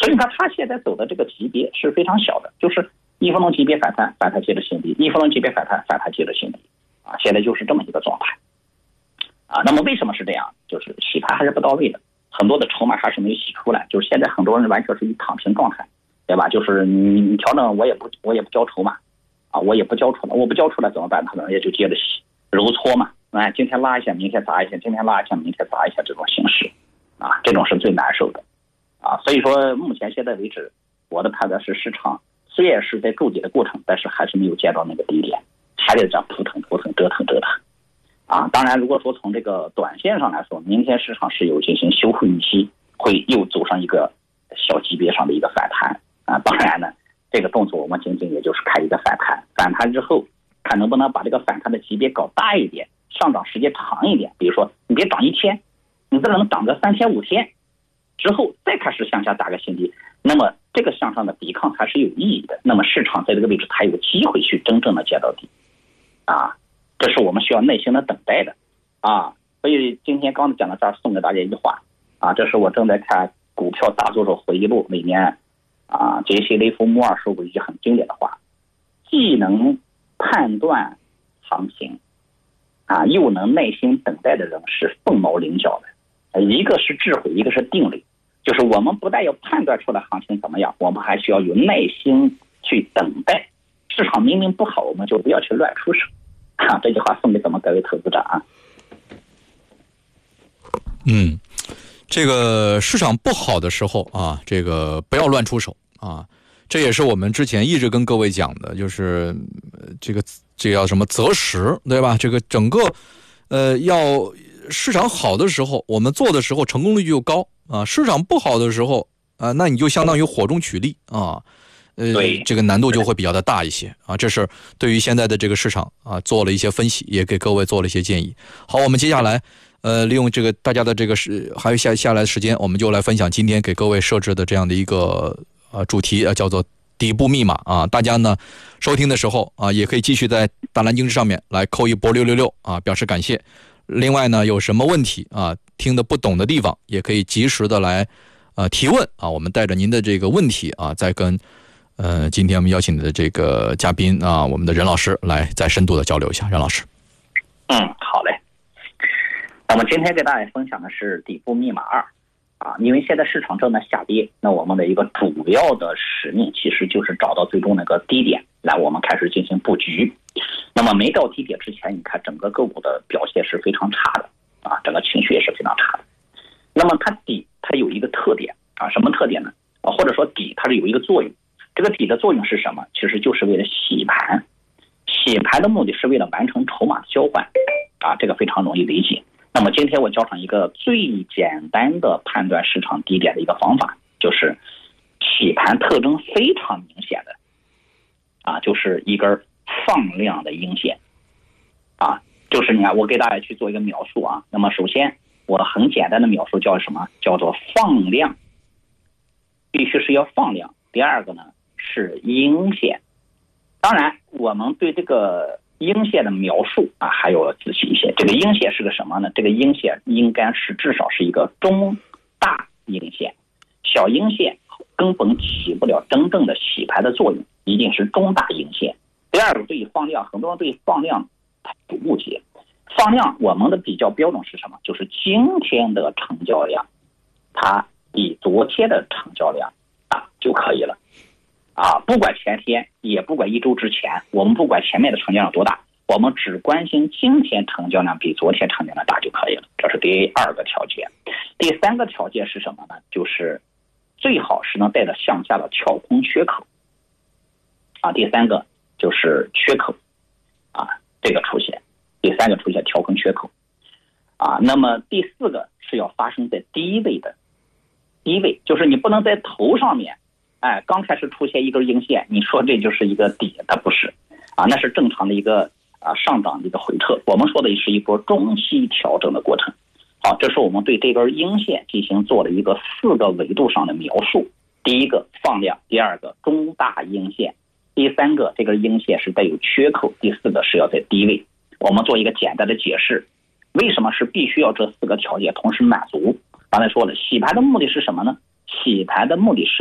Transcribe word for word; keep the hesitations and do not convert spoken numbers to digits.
所以你看它现在走的这个级别是非常小的，就是一分钟级别反弹，反弹接着新低，一分钟级别反弹，反弹接着新低啊，现在就是这么一个状态啊。那么为什么是这样？就是洗盘还是不到位的，很多的筹码还是没有洗出来，就是现在很多人完全是一躺平状态，对吧？就是你你调整我也不我也不交筹码啊，我也不交出来，我不交出来怎么办？可能也就接着洗揉搓嘛，哎，今天拉一下，明天砸一下，今天拉一下，明天砸一下，这种形式啊，这种是最难受的啊。所以说目前现在为止，我的判断是市场虽然是在筑底的过程，但是还是没有见到那个低点，还得这样扑腾扑腾折腾折腾啊。当然如果说从这个短线上来说，明天市场是有进行修复预期，会又走上一个小级别上的一个反弹啊。当然呢，这个动作我们仅仅也就是看一个反弹，反弹之后看能不能把这个反弹的级别搞大一点，上涨时间长一点，比如说你别涨一天，你这能涨个三天五天之后再开始向下打个新低，那么这个向上的抵抗还是有意义的，那么市场在这个位置才有机会去真正的见到底啊，这是我们需要耐心的等待的啊。所以今天刚讲到这儿，送给大家一句话啊，这是我正在看《股票大作手回忆录》里面啊，杰西·雷弗莫尔说过一句很经典的话，既能判断行情啊，又能耐心等待的人是凤毛麟角的，一个是智慧，一个是定力，就是我们不但要判断出来行情怎么样，我们还需要有耐心去等待，市场明明不好，我们就不要去乱出手啊。这句话送给咱们各位投资者啊。 嗯，这个市场不好的时候啊，这个不要乱出手啊。这也是我们之前一直跟各位讲的，就是这个这个叫什么择时，对吧？这个整个呃要市场好的时候，我们做的时候成功率就高啊；市场不好的时候啊，那你就相当于火中取栗啊。呃，这个难度就会比较的大一些啊。这是对于现在的这个市场啊做了一些分析，也给各位做了一些建议。好，我们接下来呃利用这个大家的这个是还有下下来的时间，我们就来分享今天给各位设置的这样的一个呃主题啊，叫做底部密码啊。大家呢收听的时候啊，也可以继续在大蓝鲸上面来扣一波六六六啊，表示感谢。另外呢，有什么问题啊，听得不懂的地方，也可以及时的来呃提问啊。我们带着您的这个问题啊，再跟呃今天我们邀请的这个嘉宾啊，我们的任老师来再深度的交流一下。任老师， 嗯，好嘞。那么今天给大家分享的是底部密码二啊，因为现在市场正在下跌，那我们的一个主要的使命其实就是找到最终那个低点，来我们开始进行布局。那么没到低点之前，你看整个个股的表现是非常差的啊，整个情绪也是非常差的。那么它底它有一个特点啊，什么特点呢？啊，或者说底它是有一个作用，这个底的作用是什么？其实就是为了洗盘，洗盘的目的是为了完成筹码的交换啊，这个非常容易理解。那么今天我教上一个最简单的判断市场低点的一个方法，就是洗盘特征非常明显的啊，就是一根放量的阴线啊，就是你看我给大家去做一个描述啊。那么首先我很简单的描述叫什么？叫做放量，必须是要放量。第二个呢是阴线。当然我们对这个阴线的描述啊还有仔细一些。这个阴线是个什么呢？这个阴线应该是至少是一个中大阴线，小阴线根本起不了真正的洗盘的作用，一定是中大阴线。第二个，对于放量，很多人对放量有误解。放量我们的比较标准是什么？就是今天的成交量它比昨天的成交量大就可以了啊，不管前天也不管一周之前，我们不管前面的成交量多大，我们只关心今天成交量比昨天成交量大就可以了，这是第二个条件。第三个条件是什么呢？就是最好是能带着向下的跳空缺口啊。第三个就是缺口啊，这个出现，第三个出现跳空缺口啊。那么第四个是要发生在低位的，低位就是你不能在头上面，哎，刚开始出现一根阴线，你说这就是一个底，它不是啊，那是正常的一个啊上涨的一个回撤。我们说的是一波中期调整的过程。好，这是我们对这根阴线进行做了一个四个维度上的描述。第一个放量，第二个中大阴线，第三个这根阴线是带有缺口，第四个是要在低位。我们做一个简单的解释，为什么是必须要这四个条件同时满足？刚才说了，洗盘的目的是什么呢？洗盘的目的是